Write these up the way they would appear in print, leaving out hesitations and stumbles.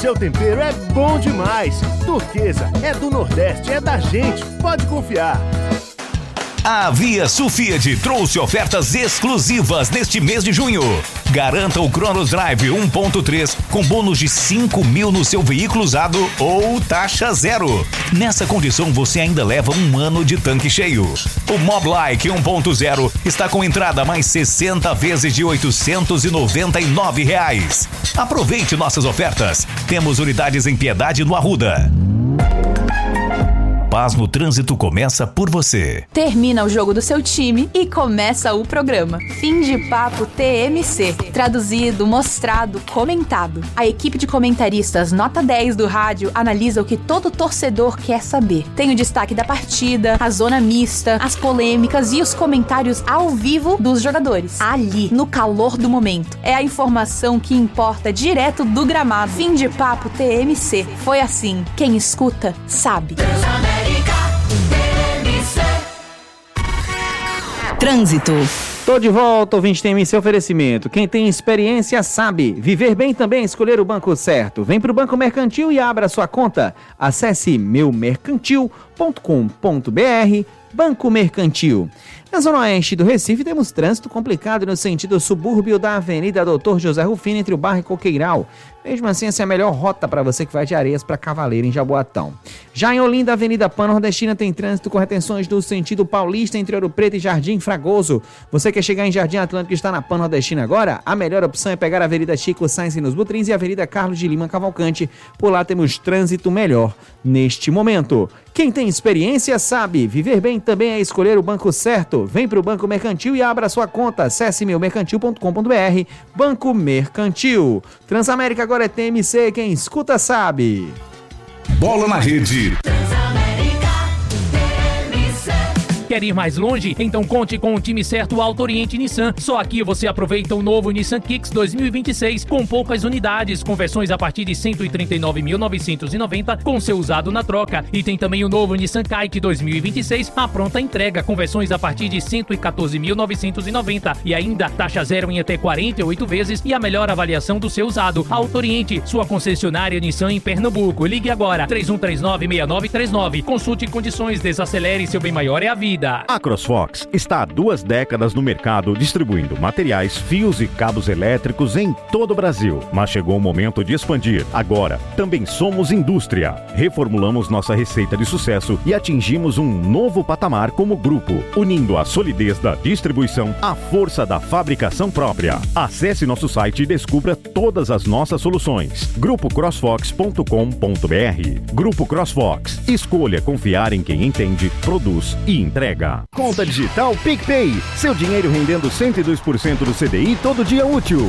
seu tempero é bom demais. Turquesa é do Nordeste, é da gente, pode confiar. A Via Sul Fiat trouxe ofertas exclusivas neste mês de junho. Garanta o Cronos Drive 1.3 com bônus de 5 mil no seu veículo usado ou taxa zero. Nessa condição você ainda leva 1 ano de tanque cheio. O Moblike 1.0 está com entrada mais 60 vezes de R$ 899. Aproveite nossas ofertas. Temos unidades em Piedade no Arruda. Paz no Trânsito começa por você. Termina o jogo do seu time e começa o programa. Fim de Papo TMC. Traduzido, mostrado, comentado. A equipe de comentaristas nota 10 do rádio analisa o que todo torcedor quer saber. Tem o destaque da partida, a zona mista, as polêmicas e os comentários ao vivo dos jogadores. Ali, no calor do momento. É a informação que importa direto do gramado. Fim de Papo TMC. Foi assim. Quem escuta, sabe. Trânsito. Tô de volta, ouvinte TMC oferecimento. Quem tem experiência sabe. Viver bem também é escolher o banco certo. Vem pro Banco Mercantil e abra sua conta. Acesse meumercantil.com.br. Banco Mercantil. Na zona oeste do Recife temos trânsito complicado no sentido subúrbio da Avenida Doutor José Rufino entre o Barra e Coqueiral. Mesmo assim, essa é a melhor rota para você que vai de Areias para Cavaleiro, em Jaboatão. Já em Olinda, a Avenida Pan-Nordestina tem trânsito com retenções no sentido paulista entre Ouro Preto e Jardim Fragoso. Você quer chegar em Jardim Atlântico e está na Pan-Nordestina agora? A melhor opção é pegar a Avenida Chico Sainz nos Butrins e a Avenida Carlos de Lima Cavalcante. Por lá temos trânsito melhor neste momento. Quem tem experiência sabe. Viver bem também é escolher o banco certo. Vem para o Banco Mercantil e abra sua conta. Acesse meumercantil.com.br. Banco Mercantil. Transamérica agora é TMC. Quem escuta sabe. Bola na Rede. Quer ir mais longe? Então conte com o time certo Alto Oriente Nissan. Só aqui você aproveita o novo Nissan Kicks 2026 com poucas unidades, conversões a partir de R$ 139.990 com seu usado na troca. E tem também o novo Nissan Kite 2026, a pronta entrega, conversões a partir de R$ 114.990 e ainda taxa zero em até 48 vezes e a melhor avaliação do seu usado. Alto Oriente, sua concessionária Nissan em Pernambuco. Ligue agora, 3139-6939. Consulte condições, desacelere, seu bem maior é a vida. A CrossFox está há 2 décadas no mercado distribuindo materiais, fios e cabos elétricos em todo o Brasil. Mas chegou o momento de expandir. Agora, também somos indústria. Reformulamos nossa receita de sucesso e atingimos um novo patamar como grupo, unindo a solidez da distribuição à força da fabricação própria. Acesse nosso site e descubra todas as nossas soluções. grupocrossfox.com.br. Grupo CrossFox. Escolha confiar em quem entende, produz e entrega. Conta digital PicPay. Seu dinheiro rendendo 102% do CDI todo dia útil.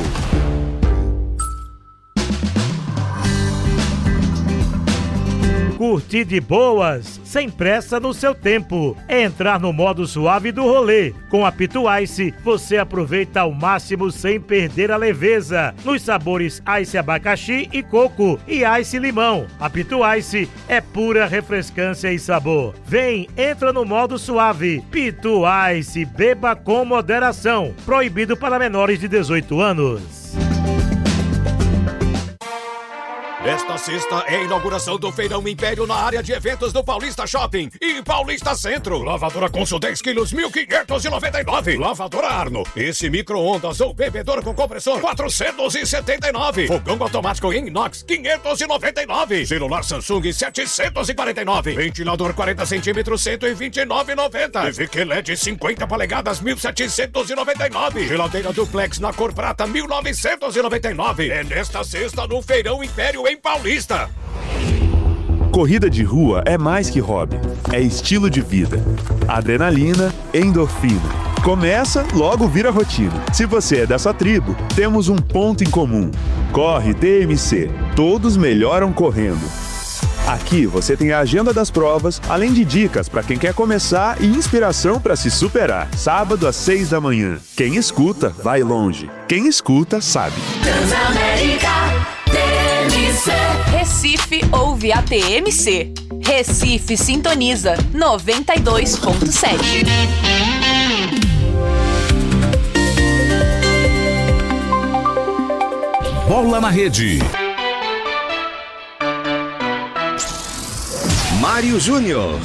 Curtir de boas, sem pressa no seu tempo. É entrar no modo suave do rolê. Com a Pito Ice, você aproveita ao máximo sem perder a leveza. Nos sabores Ice abacaxi e coco e Ice limão. A Pito Ice é pura refrescância e sabor. Vem, entra no modo suave. Pito Ice, beba com moderação. Proibido para menores de 18 anos. Esta sexta é a inauguração do Feirão Império na área de eventos do Paulista Shopping e Paulista Centro. Lavadora Consul 10 quilos, 1.599. Lavadora Arno. Esse micro-ondas ou bebedor com compressor, 479. Fogão automático em inox, 599. Celular Samsung, 749. Ventilador 40 centímetros, 129,90. TV QLED 50 polegadas, 1.799. Geladeira duplex na cor prata, 1.999. É nesta sexta no Feirão Império em Paulista. Corrida de rua é mais que hobby, é estilo de vida. Adrenalina, endorfina. Começa, logo vira rotina. Se você é dessa tribo, temos um ponto em comum. Corre TMC. Todos melhoram correndo. Aqui você tem a agenda das provas, além de dicas para quem quer começar e inspiração para se superar. Sábado às 6 da manhã. Quem escuta, vai longe. Quem escuta, sabe. Transamérica. Recife ouve a TMC. Recife sintoniza 92.7. Bola na Rede. Mário Júnior.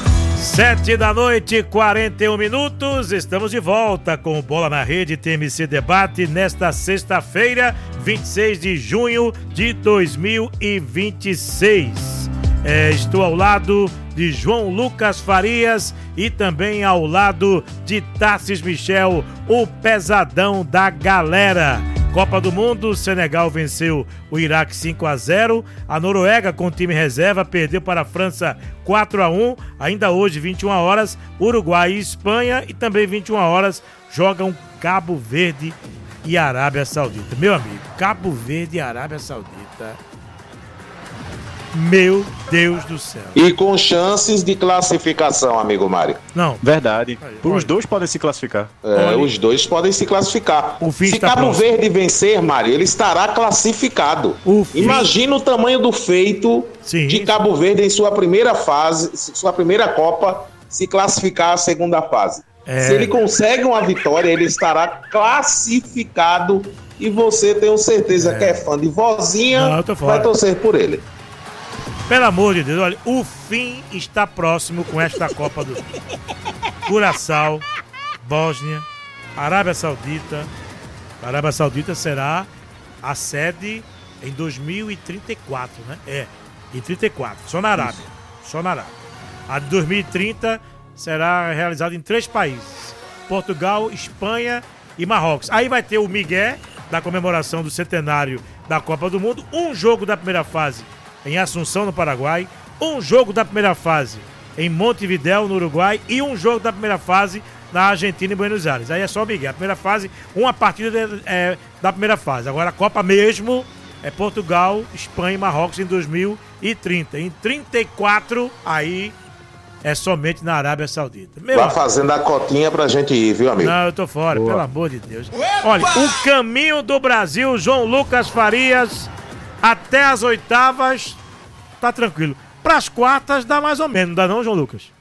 7h41, estamos de volta com o Bola na Rede TMC Debate nesta sexta-feira, 26 de junho de 2026. Estou ao lado de João Lucas Farias e também ao lado de Tarcis Michel, o pesadão da galera. Copa do Mundo, Senegal venceu o Iraque 5-0, a Noruega com time reserva perdeu para a França 4-1, ainda hoje 21 horas, Uruguai e Espanha, e também 21 horas jogam Cabo Verde e Arábia Saudita. Meu amigo, Cabo Verde e Arábia Saudita, meu Deus do céu. E com chances de classificação, amigo Mário. Não. Verdade. Os dois podem se classificar. Os dois podem se classificar. Se Cabo Verde vencer, Mário, ele estará classificado. Imagina o tamanho do feito de Cabo Verde em sua primeira fase, sua primeira Copa, se classificar à segunda fase. Se ele consegue uma vitória, ele estará classificado e você, tenho certeza que é fã de vozinha, vai torcer por ele. Pelo amor de Deus, olha, o fim está próximo com esta Copa do Mundo. Curaçao, Bósnia, Arábia Saudita. A Arábia Saudita será a sede em 2034, né? Em 34, só na Arábia. Só na Arábia. A de 2030 será realizada em 3 países: Portugal, Espanha e Marrocos. Aí vai ter o migué da comemoração do centenário da Copa do Mundo, um jogo da primeira fase em Assunção, no Paraguai, um jogo da primeira fase em Montevidéu, no Uruguai, e um jogo da primeira fase na Argentina e Buenos Aires. Aí é só o migué. A primeira fase, uma partida da primeira fase. Agora a Copa mesmo é Portugal, Espanha e Marrocos em 2030. Em 34, aí é somente na Arábia Saudita. Vai fazendo a cotinha pra gente ir, viu, amigo? Não, eu tô fora, pelo amor de Deus. Olha, o caminho do Brasil, João Lucas Farias, até as oitavas, tá tranquilo. Pras quartas dá mais ou menos, não dá não, João Lucas?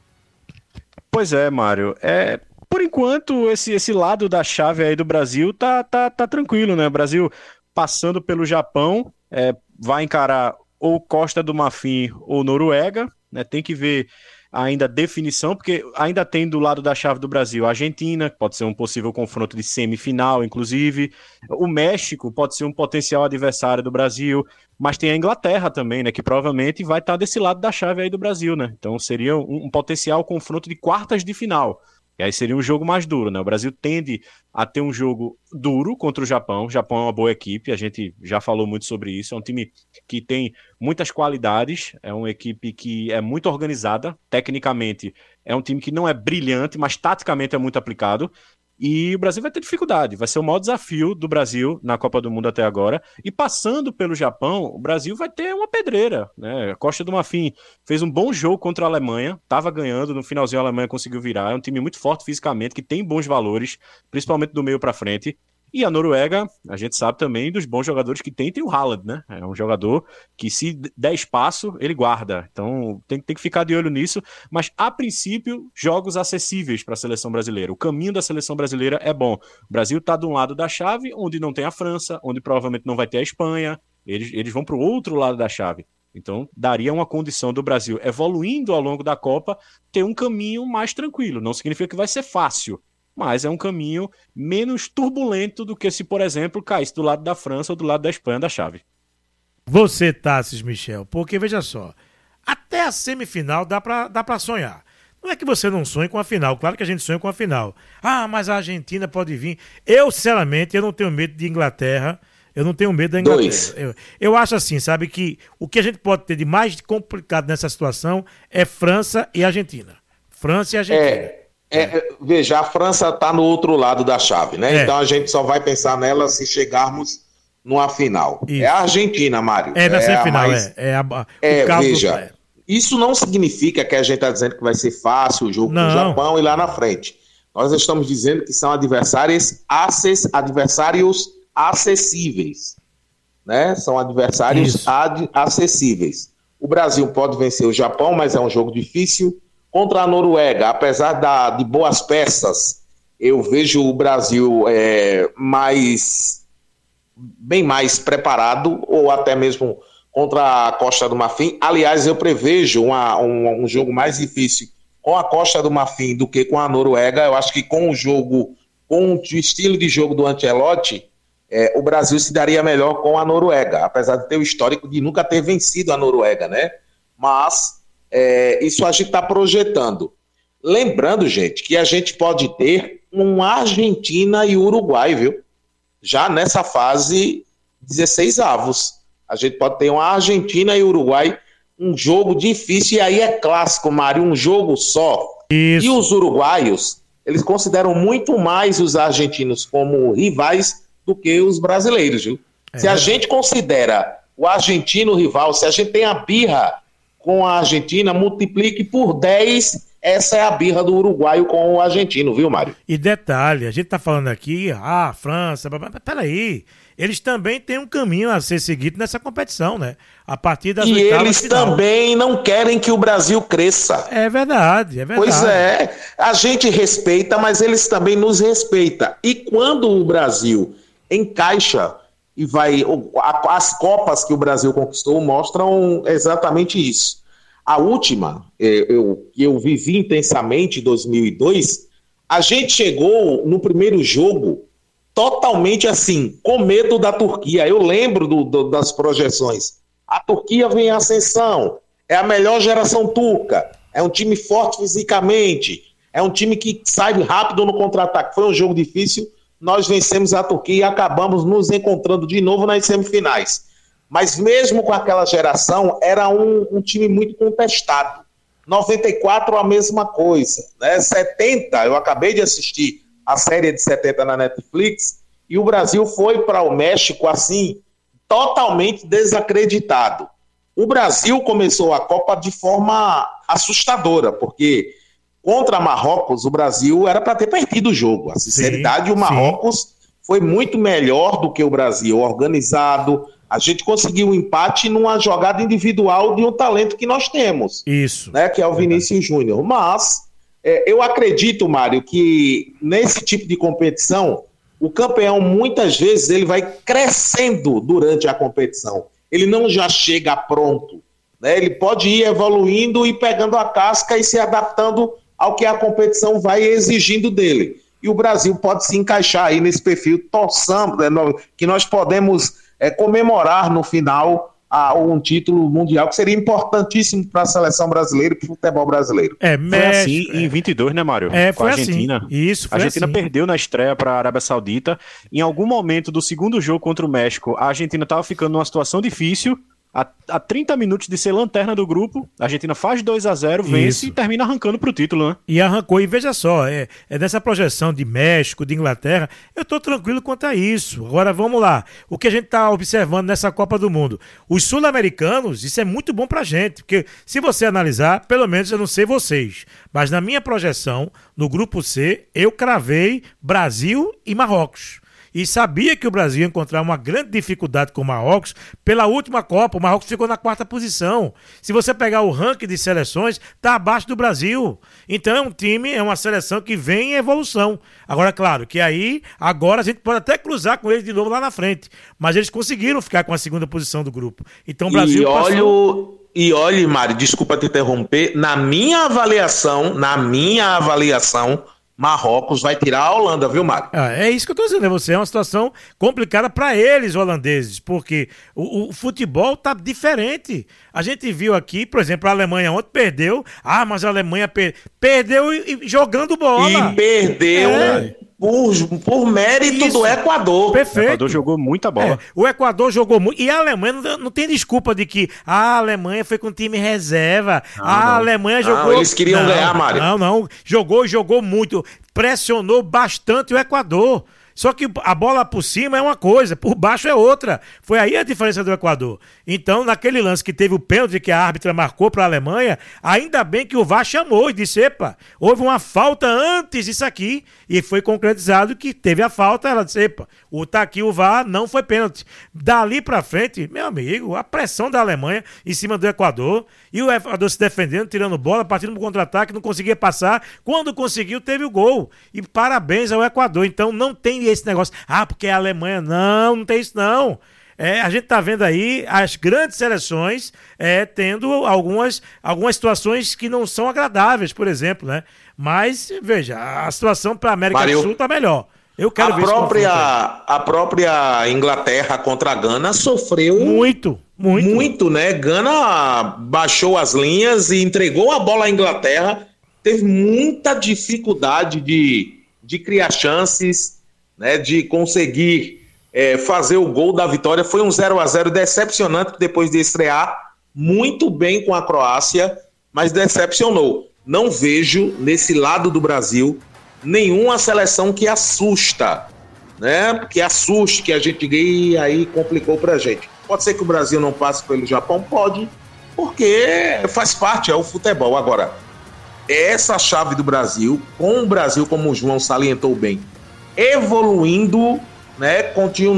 Pois é, Mário. Por enquanto, esse lado da chave aí do Brasil tá tranquilo, né? O Brasil passando pelo Japão, vai encarar ou Costa do Marfim ou Noruega, né? Tem que ver ainda a definição, porque ainda tem do lado da chave do Brasil a Argentina, que pode ser um possível confronto de semifinal, inclusive. O México pode ser um potencial adversário do Brasil, mas tem a Inglaterra também, né, que provavelmente vai estar desse lado da chave aí do Brasil, né? Então seria um potencial confronto de quartas de final. E aí seria um jogo mais duro, né? O Brasil tende a ter um jogo duro contra o Japão. O Japão é uma boa equipe, a gente já falou muito sobre isso. É um time que tem muitas qualidades, é uma equipe que é muito organizada. Tecnicamente, é um time que não é brilhante, mas taticamente é muito aplicado. E o Brasil vai ter dificuldade, vai ser o maior desafio do Brasil na Copa do Mundo até agora. E passando pelo Japão, o Brasil vai ter uma pedreira, né? A Costa do Marfim fez um bom jogo contra a Alemanha, estava ganhando, no finalzinho a Alemanha conseguiu virar. É um time muito forte fisicamente, que tem bons valores, principalmente do meio para frente. E a Noruega, a gente sabe também dos bons jogadores que tem o Haaland, né? É um jogador que, se der espaço, ele guarda. Então tem que ficar de olho nisso. Mas, a princípio, jogos acessíveis para a seleção brasileira. O caminho da seleção brasileira é bom. O Brasil está de um lado da chave, onde não tem a França, onde provavelmente não vai ter a Espanha. Eles vão para o outro lado da chave. Então, daria uma condição do Brasil, evoluindo ao longo da Copa, ter um caminho mais tranquilo. Não significa que vai ser fácil, mas é um caminho menos turbulento do que se, por exemplo, caísse do lado da França ou do lado da Espanha da chave. Você, Tarcis Michel, porque veja só, até a semifinal dá pra sonhar. Não é que você não sonhe com a final, claro que a gente sonha com a final. Ah, mas a Argentina pode vir. Eu, sinceramente, eu não tenho medo de Inglaterra, eu não tenho medo da Inglaterra. Eu acho assim, sabe, que o que a gente pode ter de mais complicado nessa situação é França e Argentina. França e Argentina. Veja, a França está no outro lado da chave, né? Então a gente só vai pensar nela se chegarmos numa final. Isso. É a Argentina, Mário. Na semifinal, veja, isso não significa que a gente está dizendo que vai ser fácil o jogo com o Japão e lá na frente. Nós estamos dizendo que são adversários acessíveis, né? São adversários acessíveis. O Brasil pode vencer o Japão, mas é um jogo difícil. Contra a Noruega, apesar de boas peças, eu vejo o Brasil bem mais preparado, ou até mesmo contra a Costa do Marfim. Aliás, eu prevejo um jogo mais difícil com a Costa do Marfim do que com a Noruega. Eu acho que com o estilo de jogo do Ancelotti, o Brasil se daria melhor com a Noruega, apesar de ter o histórico de nunca ter vencido a Noruega, né? Mas isso a gente está projetando. Lembrando, gente, que a gente pode ter Argentina e Uruguai, viu? Já nessa fase 16avos. A gente pode ter uma Argentina e Uruguai, um jogo difícil, e aí é clássico, Mário, um jogo só. Isso. E os uruguaios, eles consideram muito mais os argentinos como rivais do que os brasileiros, viu? Se a gente considera o argentino rival, se a gente tem a birra com a Argentina, multiplique por 10, essa é a birra do uruguaio com o argentino, viu, Mário? E detalhe, a gente tá falando aqui, França, peraí, eles também têm um caminho a ser seguido nessa competição, né? A partir das oitavas E eles final. também não querem que o Brasil cresça. É verdade. Pois é, a gente respeita, mas eles também nos respeitam. E quando o Brasil encaixa e vai... As Copas que o Brasil conquistou mostram exatamente isso. A última, que eu vivi intensamente em 2002, a gente chegou no primeiro jogo totalmente assim, com medo da Turquia. Eu lembro das projeções. A Turquia vem em ascensão, é a melhor geração turca, é um time forte fisicamente, é um time que sai rápido no contra-ataque. Foi um jogo difícil, nós vencemos a Turquia e acabamos nos encontrando de novo nas semifinais. Mas mesmo com aquela geração, era um time muito contestado. 94, a mesma coisa. Né? 70, eu acabei de assistir a série de 70 na Netflix, e o Brasil foi para o México, assim, totalmente desacreditado. O Brasil começou a Copa de forma assustadora, porque contra Marrocos, o Brasil era para ter perdido o jogo. A sinceridade, o Marrocos foi muito melhor do que o Brasil, organizado. A gente conseguiu um empate numa jogada individual de um talento que nós temos. Isso. Né, que é o Vinícius Júnior. Mas eu acredito, Mário, que nesse tipo de competição, o campeão, muitas vezes, ele vai crescendo durante a competição. Ele não já chega pronto. Né? Ele pode ir evoluindo e pegando a casca e se adaptando ao que a competição vai exigindo dele. E o Brasil pode se encaixar aí nesse perfil, torçamos, que nós podemos comemorar no final um título mundial que seria importantíssimo para a seleção brasileira e para o futebol brasileiro. Foi assim em 22, né, Mário? Com a Argentina. Assim. Isso, foi a Argentina assim. Perdeu na estreia para a Arábia Saudita. Em algum momento do segundo jogo contra o México, a Argentina estava ficando numa situação difícil. A 30 minutos de ser lanterna do grupo, a Argentina faz 2-0, vence e termina arrancando pro título, né? E arrancou, e veja só, nessa projeção de México, de Inglaterra, eu tô tranquilo quanto a isso. Agora vamos lá, o que a gente tá observando nessa Copa do Mundo? Os sul-americanos, isso é muito bom pra gente, porque se você analisar, pelo menos eu não sei vocês, mas na minha projeção, no grupo C, eu cravei Brasil e Marrocos. E sabia que o Brasil ia encontrar uma grande dificuldade com o Marrocos. Pela última Copa, o Marrocos ficou na 4ª posição. Se você pegar o ranking de seleções, está abaixo do Brasil. Então é uma seleção que vem em evolução. Agora, claro, que aí, agora a gente pode até cruzar com eles de novo lá na frente. Mas eles conseguiram ficar com a 2ª posição do grupo. Então o Brasil passou... E olhe, Mário, desculpa te interromper, na minha avaliação, Marrocos vai tirar a Holanda, viu, Mário? É isso que eu tô dizendo, você é uma situação complicada para eles, holandeses, porque o futebol tá diferente. A gente viu aqui, por exemplo, a Alemanha ontem perdeu, mas a Alemanha perdeu jogando bola. E perdeu por mérito do Equador. Perfeito. O Equador jogou muita bola. O Equador jogou muito, e a Alemanha não tem desculpa de que a Alemanha foi com time reserva, Alemanha jogou... eles queriam ganhar, Mário. Não, jogou muito, pressionou bastante o Equador. Só que a bola por cima é uma coisa, por baixo é outra. Foi aí a diferença do Equador. Então, naquele lance que teve o pênalti que a árbitra marcou para a Alemanha, ainda bem que o VAR chamou e disse, houve uma falta antes disso aqui, e foi concretizado que teve a falta, ela disse, tá aqui o VAR, não foi pênalti. Dali para frente, meu amigo, a pressão da Alemanha em cima do Equador, e o Equador se defendendo, tirando bola, partindo no contra-ataque, não conseguia passar. Quando conseguiu, teve o gol. E parabéns ao Equador. Então, não tem esse negócio, porque a Alemanha, não tem isso não. a gente tá vendo aí as grandes seleções tendo algumas situações que não são agradáveis, por exemplo, né? Mas, veja, a situação para a América do Sul tá melhor. Eu quero ver a própria Inglaterra contra a Gana sofreu muito, né? Gana baixou as linhas e entregou a bola à Inglaterra, teve muita dificuldade de criar chances, né? De conseguir fazer o gol da vitória. Foi um 0-0 decepcionante depois de estrear muito bem com a Croácia, mas decepcionou. Não vejo nesse lado do Brasil nenhuma seleção que assusta, né? Que assuste, que a gente e aí complicou pra gente. Pode ser que o Brasil não passe pelo Japão? Pode, porque faz parte, é o futebol. Agora, essa chave do Brasil, com o Brasil, como o João salientou bem, evoluindo, né?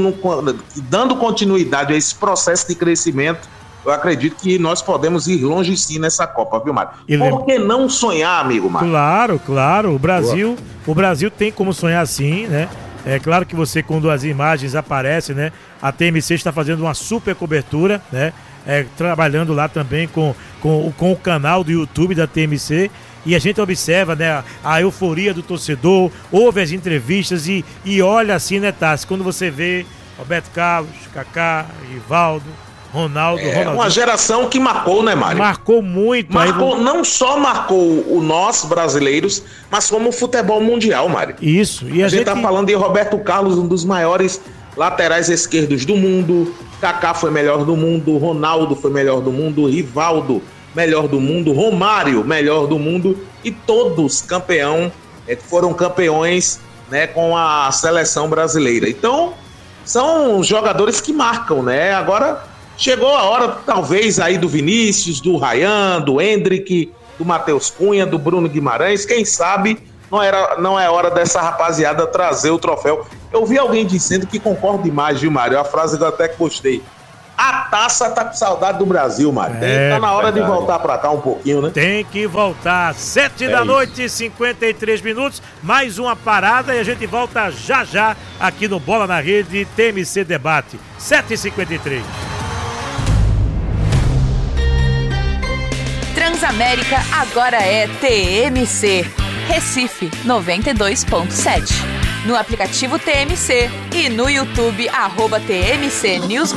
Dando continuidade a esse processo de crescimento, eu acredito que nós podemos ir longe sim nessa Copa, viu, Mário? Por que não sonhar, amigo Mário? Claro. O Brasil tem como sonhar sim, né? É claro que você, quando as imagens aparecem, né? A TMC está fazendo uma super cobertura, né? Trabalhando lá também com o canal do YouTube da TMC. E a gente observa, né, a euforia do torcedor, ouve as entrevistas e olha assim, né, Tassi? Quando você vê Roberto Carlos, Kaká, Rivaldo, Ronaldo. Uma geração que marcou, né, Mário? Marcou muito. Não só marcou nós, brasileiros, mas como o futebol mundial, Mário. Isso. E a gente tá falando de Roberto Carlos, um dos maiores laterais esquerdos do mundo. Kaká foi melhor do mundo. Ronaldo foi melhor do mundo. Rivaldo, melhor do mundo. Romário, melhor do mundo. E todos foram campeões, né, com a seleção brasileira. Então, são jogadores que marcam, né? Agora chegou a hora, talvez, aí do Vinícius, do Ryan, do Hendrick, do Matheus Cunha, do Bruno Guimarães. Quem sabe não é hora dessa rapaziada trazer o troféu. Eu vi alguém dizendo que concorda demais, viu, Mário? A frase que eu até gostei. A taça tá com saudade do Brasil, Mário. Tá na hora de voltar pra cá um pouquinho, né? Tem que voltar. 7 da noite, 53 minutos. Mais uma parada e a gente volta já aqui no Bola na Rede TMC Debate. 7h53. Transamérica agora é TMC. Recife 92.7. No aplicativo TMC e no YouTube @TMC News BR.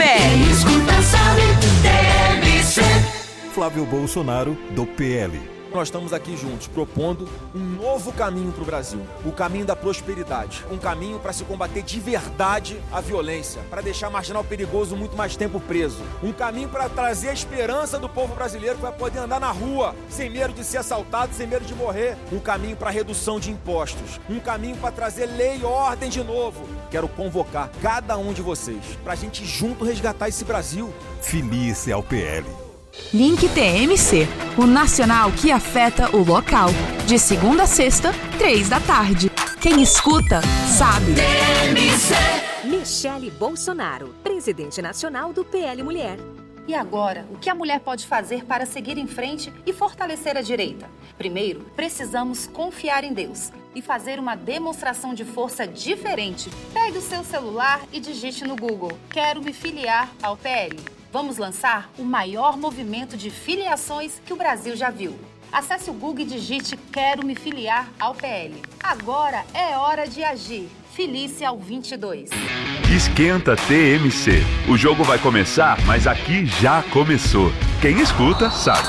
Flávio Bolsonaro, do PL. Nós estamos aqui juntos, propondo um novo caminho para o Brasil. O caminho da prosperidade. Um caminho para se combater de verdade a violência. Para deixar marginal perigoso muito mais tempo preso. Um caminho para trazer a esperança do povo brasileiro que vai poder andar na rua, sem medo de ser assaltado, sem medo de morrer. Um caminho para redução de impostos. Um caminho para trazer lei e ordem de novo. Quero convocar cada um de vocês para a gente junto resgatar esse Brasil. Filice ao PL. Link TMC, o nacional que afeta o local. De segunda a sexta, 3 da tarde. Quem escuta, sabe. TMC. Michele Bolsonaro, presidente nacional do PL Mulher. E agora, o que a mulher pode fazer para seguir em frente e fortalecer a direita? Primeiro, precisamos confiar em Deus e fazer uma demonstração de força diferente. Pegue o seu celular e digite no Google: quero me filiar ao PL. Vamos lançar o maior movimento de filiações que o Brasil já viu. Acesse o Google e digite quero me filiar ao PL. Agora é hora de agir. Filie-se ao 22. Esquenta TMC. O jogo vai começar, mas aqui já começou. Quem escuta, sabe.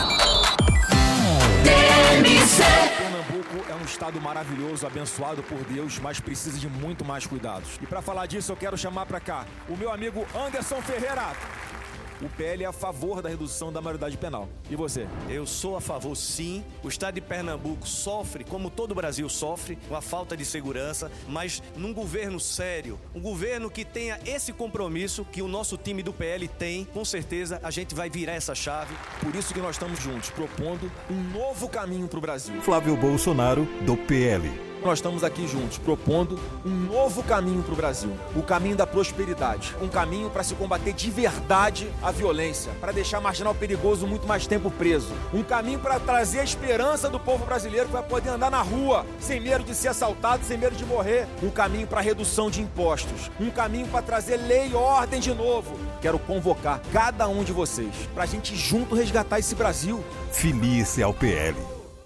TMC. Pernambuco é um estado maravilhoso, abençoado por Deus, mas precisa de muito mais cuidados. E para falar disso, eu quero chamar para cá o meu amigo Anderson Ferreira. O PL é a favor da redução da maioridade penal. E você? Eu sou a favor, sim. O estado de Pernambuco sofre, como todo o Brasil sofre, com a falta de segurança, mas num governo sério, um governo que tenha esse compromisso que o nosso time do PL tem, com certeza a gente vai virar essa chave. Por isso que nós estamos juntos, propondo um novo caminho para o Brasil. Flávio Bolsonaro, do PL. Nós estamos aqui juntos, propondo um novo caminho para o Brasil. O caminho da prosperidade. Um caminho para se combater de verdade a violência. Para deixar marginal perigoso muito mais tempo preso. Um caminho para trazer a esperança do povo brasileiro que vai poder andar na rua sem medo de ser assaltado, sem medo de morrer. Um caminho para redução de impostos. Um caminho para trazer lei e ordem de novo. Quero convocar cada um de vocês para a gente junto resgatar esse Brasil. Filie-se ao PL.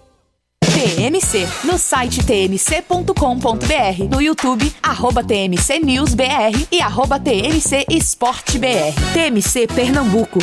TMC, no site tmc.com.br, no YouTube, @TMCNewsBR e @TMCEsporteBR. TMC Pernambuco,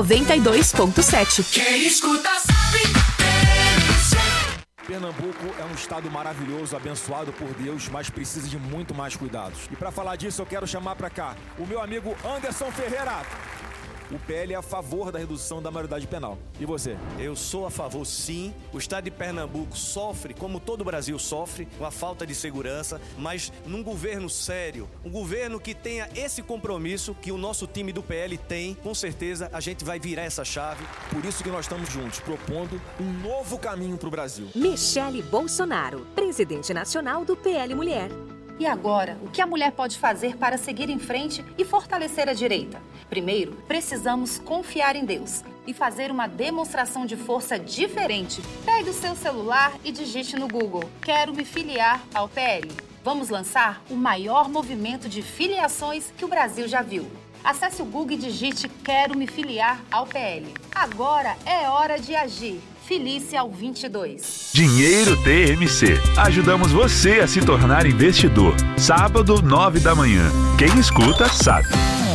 92.7. Quem escuta sabe, TMC. Pernambuco é um estado maravilhoso, abençoado por Deus, mas precisa de muito mais cuidados. E para falar disso, eu quero chamar para cá o meu amigo Anderson Ferreira. O PL é a favor da redução da maioridade penal. E você? Eu sou a favor, sim. O estado de Pernambuco sofre, como todo o Brasil sofre, com a falta de segurança, mas num governo sério, um governo que tenha esse compromisso que o nosso time do PL tem, com certeza a gente vai virar essa chave. Por isso que nós estamos juntos, propondo um novo caminho para o Brasil. Michele Bolsonaro, presidente nacional do PL Mulher. E agora, o que a mulher pode fazer para seguir em frente e fortalecer a direita? Primeiro, precisamos confiar em Deus e fazer uma demonstração de força diferente. Pegue o seu celular e digite no Google: quero me filiar ao PL. Vamos lançar o maior movimento de filiações que o Brasil já viu. Acesse o Google e digite: quero me filiar ao PL. Agora é hora de agir. Filie-se ao 22. Dinheiro TMC. Ajudamos você a se tornar investidor. Sábado, 9 da manhã. Quem escuta, sabe.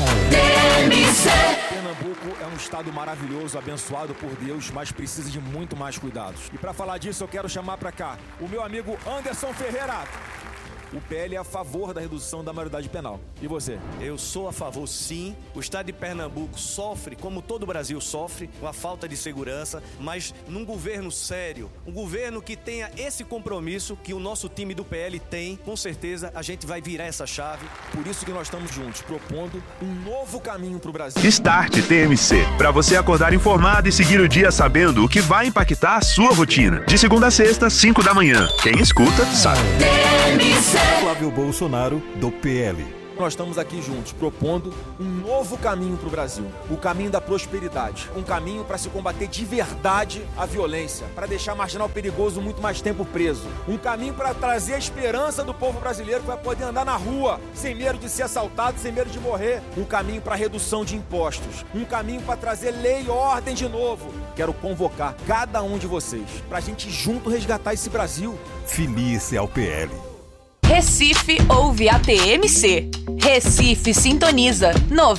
TMC. Pernambuco é um estado maravilhoso, abençoado por Deus, mas precisa de muito mais cuidados. E para falar disso, eu quero chamar para cá o meu amigo Anderson Ferreira. O PL é a favor da redução da maioridade penal. E você? Eu sou a favor, sim. O estado de Pernambuco sofre, como todo o Brasil sofre, com a falta de segurança, mas num governo sério, um governo que tenha esse compromisso que o nosso time do PL tem, com certeza a gente vai virar essa chave. Por isso que nós estamos juntos, propondo um novo caminho para o Brasil. Start TMC, para você acordar informado e seguir o dia sabendo o que vai impactar a sua rotina. De segunda a sexta, 5 da manhã. Quem escuta, sabe. TMC. Flávio Bolsonaro, do PL. Nós estamos aqui juntos, propondo um novo caminho para o Brasil. O caminho da prosperidade. Um caminho para se combater de verdade a violência. Para deixar marginal perigoso muito mais tempo preso. Um caminho para trazer a esperança do povo brasileiro que vai poder andar na rua sem medo de ser assaltado, sem medo de morrer. Um caminho para redução de impostos. Um caminho para trazer lei e ordem de novo. Quero convocar cada um de vocês para a gente junto resgatar esse Brasil. Filie-se ao PL. Recife ouve a TMC. Recife sintoniza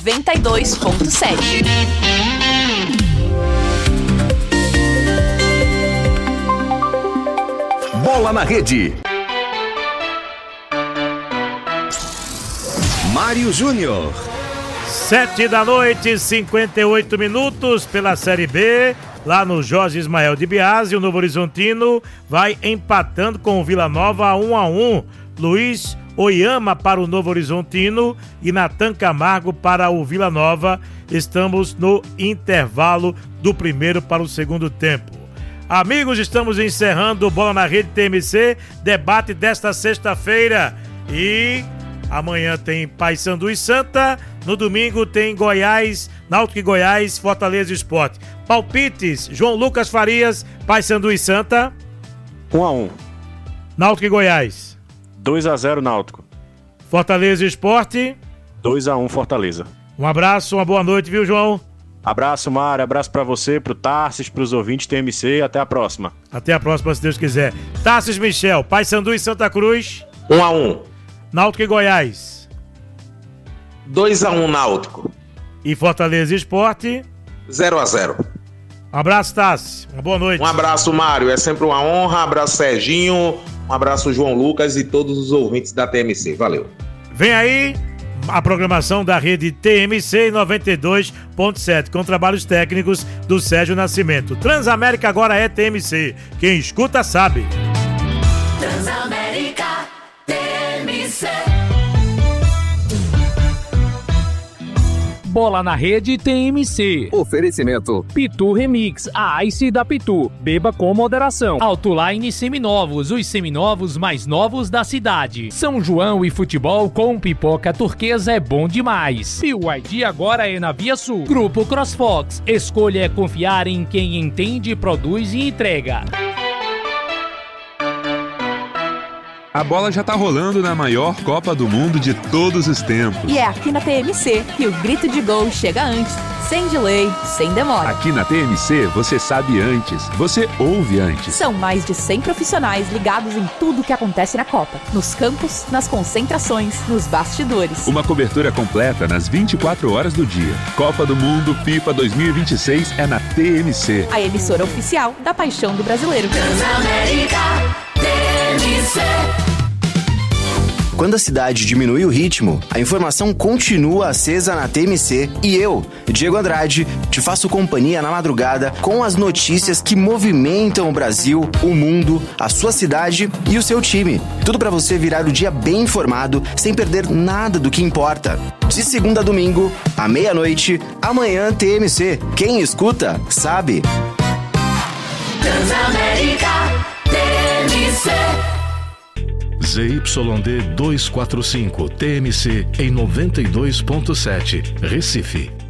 92.7. Bola na rede. Mário Júnior. 7h58 pela Série B. Lá no Jorge Ismael de Biasi, o Novo Horizontino vai empatando com o Vila Nova 1-1. Luiz Oyama para o Novo Horizontino e Natan Camargo para o Vila Nova. Estamos no intervalo do primeiro para o segundo tempo. Amigos, estamos encerrando o Bola na Rede TMC, debate desta sexta-feira. E amanhã tem Paysandu e Santa. No domingo tem Goiás, Náutico e Goiás, Fortaleza e Sport. Palpites: João Lucas Farias, Paysandu e Santa. 1-1. Náutico e Goiás. 2-0 Náutico. Fortaleza e Sport. 2-1 Fortaleza. Um abraço, uma boa noite, viu, João? Abraço, Mário. Abraço pra você, pro Tarsis, pros ouvintes TMC. Até a próxima. Até a próxima, se Deus quiser. Tarsis Michel, Paysandu e Santa Cruz. 1-1. Náutico e Goiás. 2-1 Náutico. E Fortaleza e Sport. 0-0. Um abraço, Tassi. Uma boa noite. Um abraço, Mário. É sempre uma honra. Um abraço, Serginho. Um abraço, João Lucas e todos os ouvintes da TMC. Valeu. Vem aí a programação da rede TMC 92.7 com trabalhos técnicos do Sérgio Nascimento. Transamérica agora é TMC. Quem escuta sabe. Transamérica TMC. Bola na Rede TMC. Oferecimento Pitu Remix, a Ice da Pitu. Beba com moderação. Autoline Seminovos, os seminovos mais novos da cidade. São João e futebol com pipoca turquesa é bom demais. BYD agora é na Via Sul. Grupo CrossFox, escolha é confiar em quem entende, produz e entrega. A bola já tá rolando na maior Copa do Mundo de todos os tempos. E é aqui na TMC que o grito de gol chega antes, sem delay, sem demora. Aqui na TMC você sabe antes, você ouve antes. São mais de 100 profissionais ligados em tudo o que acontece na Copa. Nos campos, nas concentrações, nos bastidores. Uma cobertura completa nas 24 horas do dia. Copa do Mundo FIFA 2026 é na TMC. A emissora oficial da paixão do brasileiro. Transamérica TMC. Quando a cidade diminui o ritmo, a informação continua acesa na TMC e eu, Diego Andrade, te faço companhia na madrugada com as notícias que movimentam o Brasil, o mundo, a sua cidade e o seu time. Tudo para você virar o dia bem informado, sem perder nada do que importa. De segunda a domingo, à meia-noite, amanhã TMC. Quem escuta, sabe. Transamérica TMC. ZYD 245 TMC em 92.7 Recife.